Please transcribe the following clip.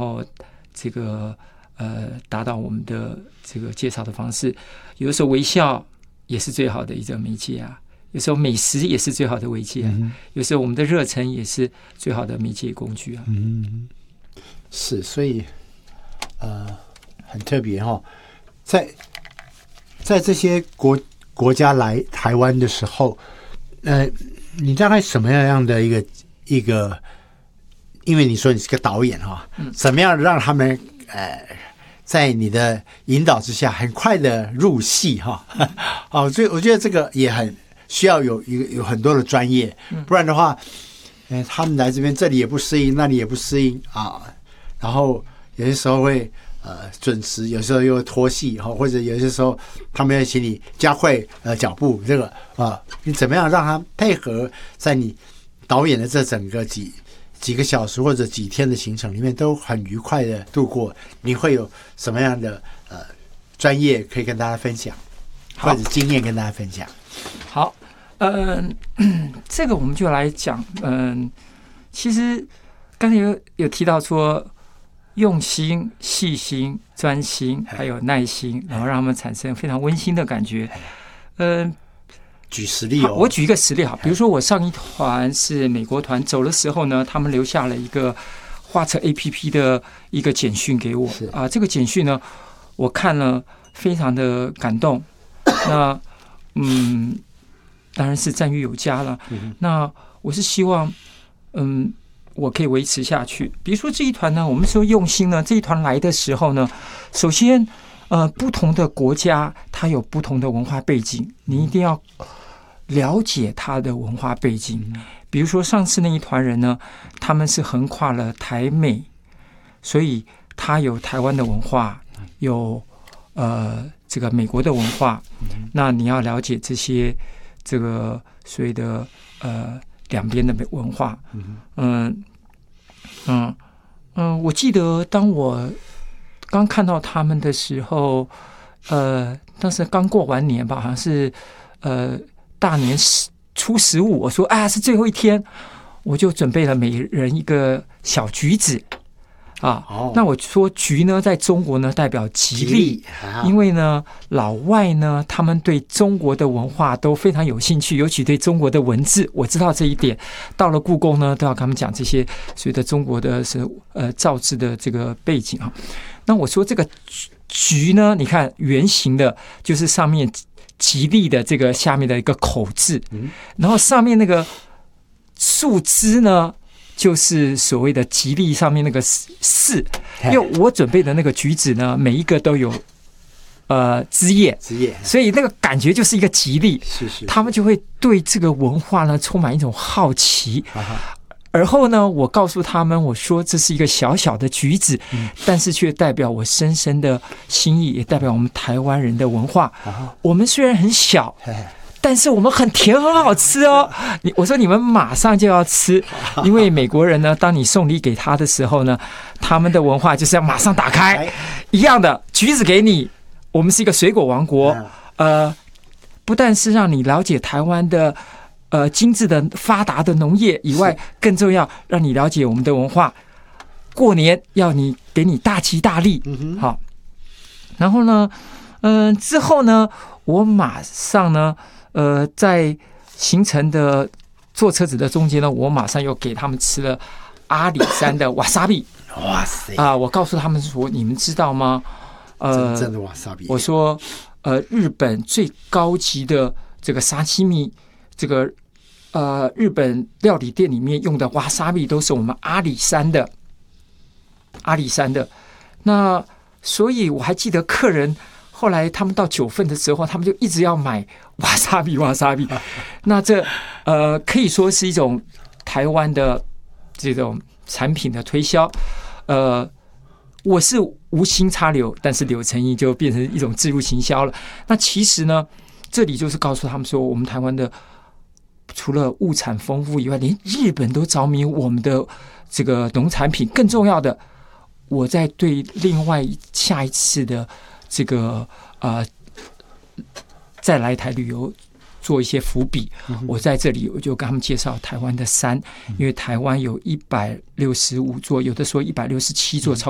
后这个达到我们的这个介绍的方式。有的时候微笑也是最好的一种媒介啊，有时候美食也是最好的媒介啊，有时候我们的热忱也是最好的媒介工具啊。 是，所以很特别哈，在这些国家来台湾的时候，你大概什么样的一个，因为你说你是个导演哈，怎么样让他们在你的引导之下很快的入戏哈？所以我觉得这个也很需要有很多的专业，不然的话，他们来这边这里也不适应，那里也不适应啊，然后有些时候会准时，有时候又拖戏哈，或者有些时候他们要请你加快脚步，这个你怎么样让他配合在你导演的这整个几个小时或者几天的行程里面都很愉快的度过？你会有什么样的专业可以跟大家分享，或者经验跟大家分享？ 好，这个我们就来讲，其实刚才有提到说用心、细心、专心，还有耐心，然后让他们产生非常温馨的感觉。 举实例我举一个实例好，比如说我上一团是美国团，走的时候呢，他们留下了一个画册 APP 的一个简讯给我啊，这个简讯呢，我看了非常的感动。那当然是赞誉有加了。那我是希望我可以维持下去。比如说这一团呢，我们说用心呢，这一团来的时候呢，首先不同的国家它有不同的文化背景，你一定要了解它的文化背景。比如说上次那一团人呢，他们是横跨了台美，所以他有台湾的文化，有这个美国的文化。那你要了解这个所谓的两边的文化。我记得当我刚看到他们的时候，当时刚过完年吧，好像是大年初15，我说是最后一天，我就准备了每人一个小橘子啊。那我说橘呢，在中国呢代表吉利，因为呢老外呢他们对中国的文化都非常有兴趣，尤其对中国的文字，我知道这一点。到了故宫呢，都要跟他们讲这些所谓的中国的造字的这个背景啊。那我说这个橘呢，你看圆形的，就是上面吉利的这个下面的一个口字，然后上面那个树枝呢，就是所谓的吉利上面那个柿。因为我准备的那个橘子呢，每一个都有枝叶，所以那个感觉就是一个吉利。是他们就会对这个文化呢充满一种好奇。而后呢，我告诉他们，我说这是一个小小的橘子，但是却代表我深深的心意，也代表我们台湾人的文化。我们虽然很小，但是我们很甜，很好吃哦。我说你们马上就要吃，因为美国人呢，当你送礼给他的时候呢，他们的文化就是要马上打开。一样的橘子给你，我们是一个水果王国，不但是让你了解台湾的精致的发达的农业以外，更重要让你了解我们的文化。过年要给你大吉大利，好。然后呢，之后呢，我马上呢，在行程的坐车子的中间呢，我马上又给他们吃了阿里山的瓦萨比。 哇塞！ 我告诉他们说，你们知道吗？ 真正的瓦萨比。 我说，日本最高级的这个沙西米，这个日本料理店里面用的瓦萨比都是我们阿里山的。那所以我还记得客人后来他们到9份的时候，他们就一直要买瓦萨比。那这可以说是一种台湾的这种产品的推销。我是无心插柳，但是柳成荫就变成一种置入行销了。那其实呢，这里就是告诉他们说，我们台湾的除了物产丰富以外，连日本都着迷我们的这个农产品。更重要的，我在对另外下一次的这个再来台旅游做一些伏笔。我在这里我就跟他们介绍台湾的山，因为台湾有165座，有的说167座，超